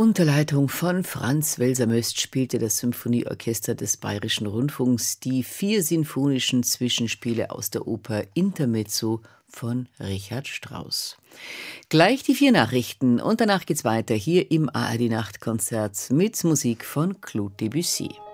Unter Leitung von Franz Welser-Möst spielte das Symphonieorchester des Bayerischen Rundfunks die 4 sinfonischen Zwischenspiele aus der Oper Intermezzo von Richard Strauss. Gleich die 4 Nachrichten und danach geht's weiter hier im ARD Nachtkonzert mit Musik von Claude Debussy.